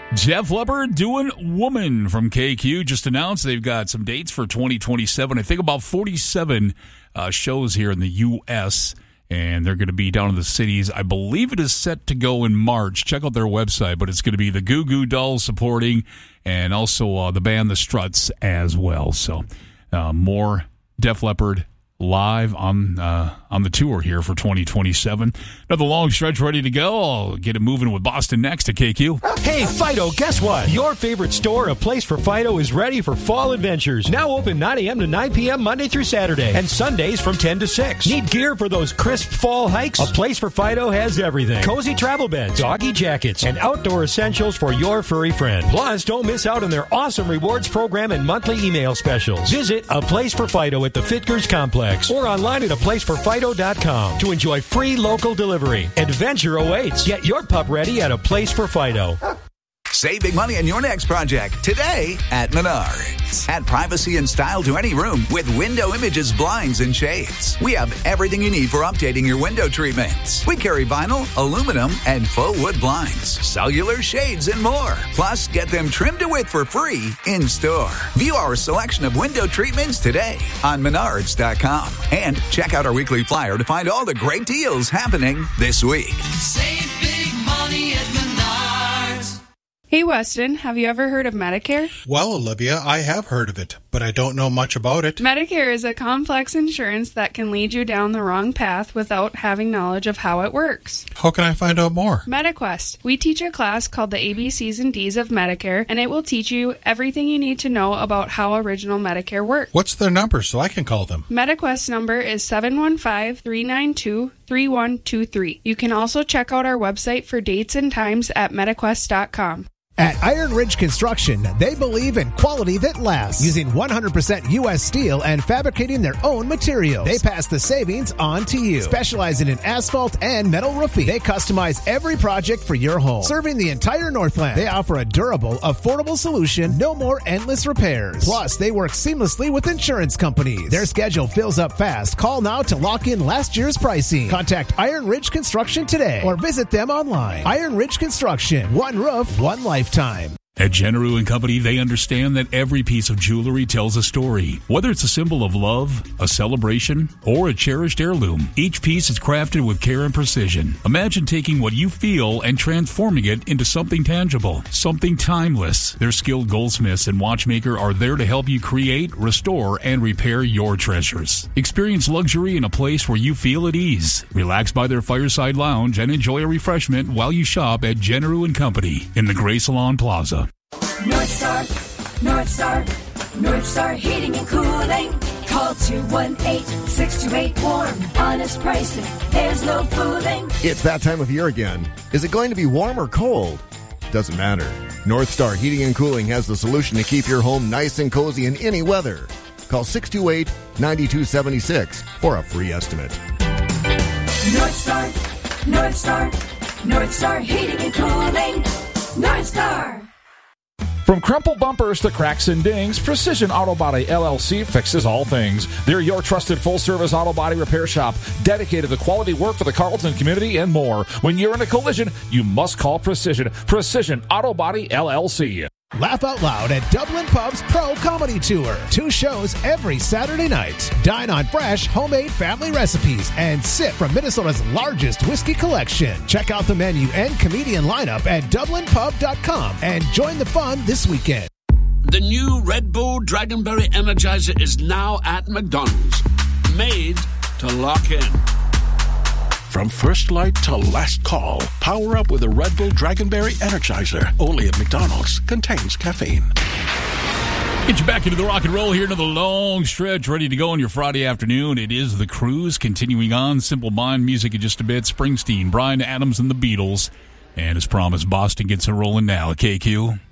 Def Leppard doing Woman from KQ. Just announced they've got some dates for 2027. I think about 47 shows here in the U.S., and they're going to be down in the cities. I believe it is set to go in March. Check out their website, but it's going to be the Goo Goo Dolls supporting, and also the band The Struts as well. So more Def Leppard live on the tour here for 2027. Another long stretch ready to go. I'll get it moving with Boston next at KQ. Hey, Fido, guess what? Your favorite store, A Place for Fido, is ready for fall adventures. Now open 9 a.m. to 9 p.m. Monday through Saturday, and Sundays from 10 to 6. Need gear for those crisp fall hikes? A Place for Fido has everything. Cozy travel beds, doggy jackets, and outdoor essentials for your furry friend. Plus, don't miss out on their awesome rewards program and monthly email specials. Visit A Place for Fido at the Fitkers Complex or online at aplaceforfido.com to enjoy free local delivery. Adventure awaits. Get your pup ready at A Place for Fido. Save big money on your next project today at Menards. Add privacy and style to any room with Window Images blinds and shades. We have everything you need for updating your window treatments. We carry vinyl, aluminum, and faux wood blinds, cellular shades, and more. Plus, get them trimmed to width for free in store. View our selection of window treatments today on Menards.com. And check out our weekly flyer to find all the great deals happening this week. Save big money at Menards. Hey, Weston, have you ever heard of Medicare? Well, Olivia, I have heard of it, but I don't know much about it. Medicare is a complex insurance that can lead you down the wrong path without having knowledge of how it works. How can I find out more? MetaQuest. We teach a class called the ABCs and Ds of Medicare, and it will teach you everything you need to know about how original Medicare works. What's their number so I can call them? MetaQuest number is 715-392-3123. You can also check out our website for dates and times at MetaQuest.com. At Iron Ridge Construction, they believe in quality that lasts, using 100% U.S. steel and fabricating their own materials. They pass the savings on to you. Specializing in asphalt and metal roofing, they customize every project for your home. Serving the entire Northland, they offer a durable, affordable solution, no more endless repairs. Plus, they work seamlessly with insurance companies. Their schedule fills up fast. Call now to lock in last year's pricing. Contact Iron Ridge Construction today or visit them online. Iron Ridge Construction, one roof, one lifetime. At Generou & Company, they understand that every piece of jewelry tells a story. Whether it's a symbol of love, a celebration, or a cherished heirloom, each piece is crafted with care and precision. Imagine taking what you feel and transforming it into something tangible, something timeless. Their skilled goldsmiths and watchmaker are there to help you create, restore, and repair your treasures. Experience luxury in a place where you feel at ease. Relax by their fireside lounge and enjoy a refreshment while you shop at Generou & Company in the Gray Salon Plaza. North Star Heating and Cooling. Call 218-628-WARM. Honest pricing, there's no fooling. It's that time of year again. Is it going to be warm or cold? Doesn't matter. North Star Heating and Cooling has the solution to keep your home nice and cozy in any weather. Call 628-9276 for a free estimate. North Star Heating and Cooling. North Star. From crumpled bumpers to cracks and dings, Precision Auto Body LLC fixes all things. They're your trusted full-service auto body repair shop, dedicated to quality work for the Carleton community and more. When you're in a collision, you must call Precision. Precision Auto Body LLC. Laugh out loud at Dublin Pub's Pro Comedy Tour. 2 shows every Saturday night. Dine on fresh, homemade family recipes and sip from Minnesota's largest whiskey collection. Check out the menu and comedian lineup at DublinPub.com and join the fun this weekend. The new Red Bull Dragonberry Energizer is now at McDonald's. Made to lock in. From first light to last call, power up with a Red Bull Dragonberry Energizer. Only at McDonald's. Contains caffeine. Get you back into the rock and roll here, another long stretch, ready to go on your Friday afternoon. It is The Cruise, continuing on. Simple Mind music in just a bit. Springsteen, Bryan Adams, and the Beatles. And as promised, Boston gets it rolling now at KQ.